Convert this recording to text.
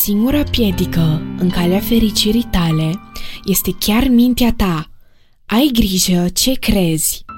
Singura piedică în calea fericirii tale este chiar mintea ta. Ai grijă ce crezi.